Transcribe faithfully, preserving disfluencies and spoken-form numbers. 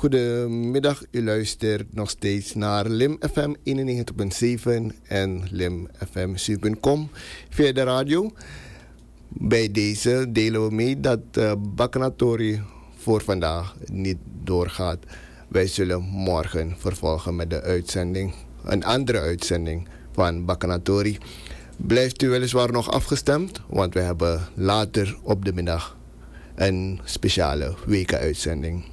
Goedemiddag, u luistert nog steeds naar Lim F M eenennegentig punt zeven en Lim F M zeven punt com via de radio. Bij deze delen we mee dat uh, Bakanatori voor vandaag niet doorgaat. Wij zullen morgen vervolgen met de uitzending, een andere uitzending van Bakanatori. Blijft u weliswaar nog afgestemd, want we hebben later op de middag een speciale wekenuitzending.